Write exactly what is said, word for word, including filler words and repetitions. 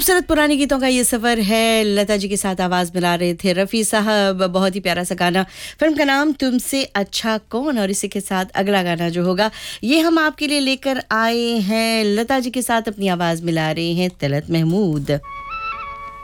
खूबसूरत पुराने गीतों का ये सफ़र है। लता जी के साथ आवाज़ मिला रहे थे रफ़ी साहब। बहुत ही प्यारा सा गाना, फिल्म का नाम तुमसे अच्छा कौन। और इसी के साथ अगला गाना जो होगा ये हम आपके लिए लेकर आए हैं। लता जी के साथ अपनी आवाज़ मिला रहे हैं तलत महमूद।